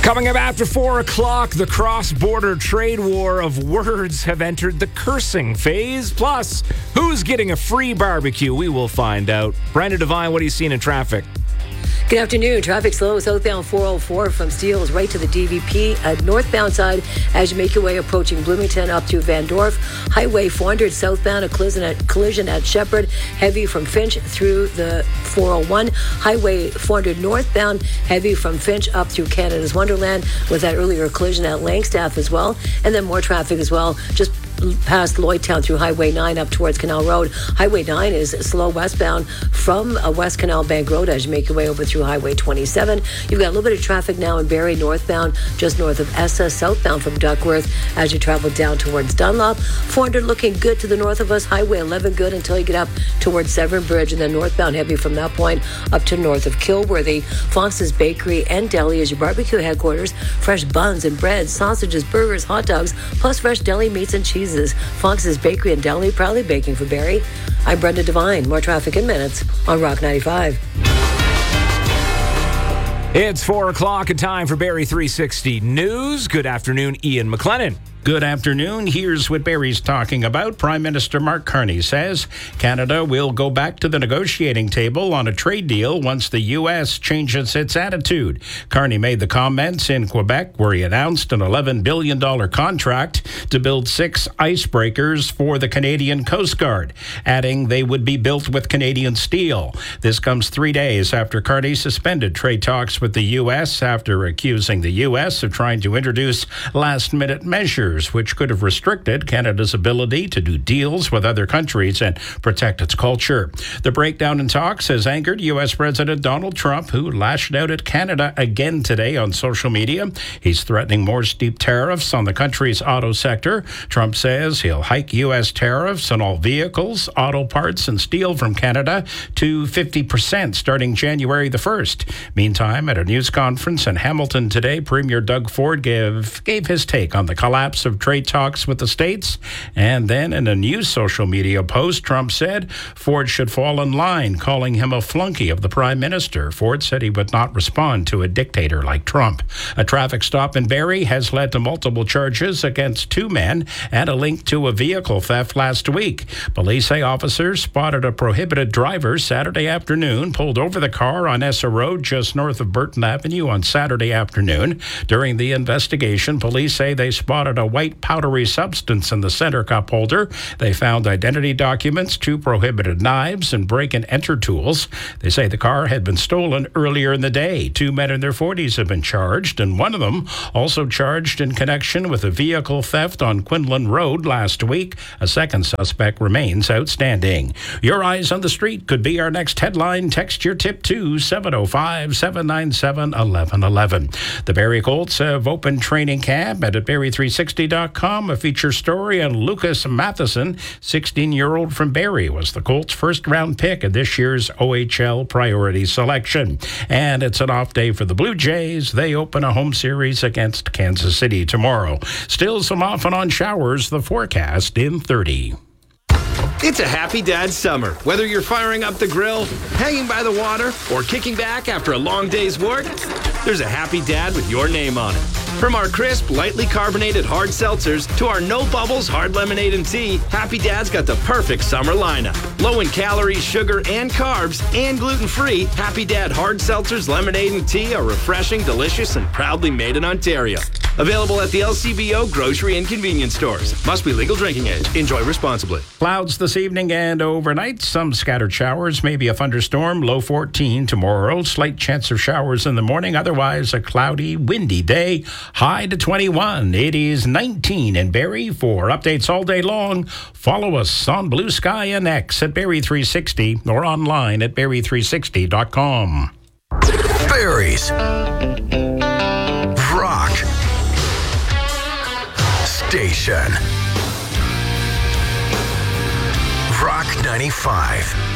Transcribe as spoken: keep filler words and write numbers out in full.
Coming up after four o'clock, the cross-border trade war of words have entered the cursing phase. Plus, who's getting a free barbecue? We will find out. Brenda Devine, what are you seeing in traffic? Good afternoon. Traffic slow southbound four oh four from Steeles right to the D V P. At northbound side, as you make your way approaching Bloomington up to Van Dorf. Highway four hundred southbound, a collision at, collision at Shepherd. Heavy from Finch through the four oh one. Highway four hundred northbound, heavy from Finch up through Canada's Wonderland with that earlier collision at Langstaff as well. And then more traffic as well, just past Lloydtown through Highway nine up towards Canal Road. Highway nine is slow westbound from uh, West Canal Bank Road as you make your way over through Highway twenty-seven. You've got a little bit of traffic now in Barrie northbound, just north of Essa, southbound from Duckworth as you travel down towards Dunlop. four hundred looking good to the north of us. Highway eleven good until you get up towards Severn Bridge, and then northbound heavy from that point up to north of Kilworthy. Fox's Bakery and Deli is your barbecue headquarters. Fresh buns and breads, sausages, burgers, hot dogs, plus fresh deli meats and cheese. Fox's Bakery and Deli, proudly baking for Barrie. I'm Brenda Devine. More traffic in minutes on Rock ninety-five. It's four o'clock and time for Barrie three sixty News. Good afternoon, Ian McLennan. Good afternoon. Here's what Barrie's talking about. Prime Minister Mark Carney says Canada will go back to the negotiating table on a trade deal once the U S changes its attitude. Carney made the comments in Quebec where he announced an eleven billion dollars contract to build six icebreakers for the Canadian Coast Guard, adding they would be built with Canadian steel. This comes three days after Carney suspended trade talks with the U S after accusing the U S of trying to introduce last-minute measures which could have restricted Canada's ability to do deals with other countries and protect its culture. The breakdown in talks has angered U S President Donald Trump, who lashed out at Canada again today on social media. He's threatening more steep tariffs on the country's auto sector. Trump says he'll hike U S tariffs on all vehicles, auto parts, and steel from Canada to fifty percent starting January the first. Meantime, at a news conference in Hamilton today, Premier Doug Ford gave, gave his take on the collapse of trade talks with the states. And then in a new social media post, Trump said Ford should fall in line, calling him a flunky of the prime minister. Ford said he would not respond to a dictator like Trump. A traffic stop in Barrie has led to multiple charges against two men and a link to a vehicle theft last week. Police say officers spotted a prohibited driver Saturday afternoon, pulled over the car on Essa Road just north of Burton Avenue on Saturday afternoon. During the investigation, police say they spotted a white powdery substance in the center cup holder. They found identity documents, two prohibited knives, and break-and-enter tools. They say the car had been stolen earlier in the day. Two men in their forties have been charged, and one of them also charged in connection with a vehicle theft on Quinlan Road last week. A second suspect remains outstanding. Your eyes on the street could be our next headline. Text your tip to seven oh five, seven nine seven, one one one one. The Barrie Colts have opened training camp at Barrie three sixty dot com. A feature story on Lucas Matheson, sixteen-year-old from Barrie, was the Colts' first-round pick in this year's O H L priority selection. And it's an off day for the Blue Jays. They open a home series against Kansas City tomorrow. Still some off and on showers. The forecast in thirty. It's a happy dad summer. Whether you're firing up the grill, hanging by the water, or kicking back after a long day's work, there's a happy dad with your name on it. From our crisp, lightly carbonated hard seltzers to our no bubbles hard lemonade and tea, Happy Dad's got the perfect summer lineup. Low in calories, sugar, and carbs, and gluten-free, Happy Dad hard seltzers, lemonade, and tea are refreshing, delicious, and proudly made in Ontario. Available at the L C B O grocery and convenience stores. Must be legal drinking age. Enjoy responsibly. Clouds this evening and overnight. Some scattered showers, maybe a thunderstorm. Low fourteen tomorrow. Slight chance of showers in the morning. Otherwise, a cloudy, windy day. High to twenty-one. It is nineteen in Barrie. For updates all day long, follow us on Blue Sky and X at Barrie three sixty or online at Barrie three sixty dot com. Barrie's Rock Station. Rock ninety-five.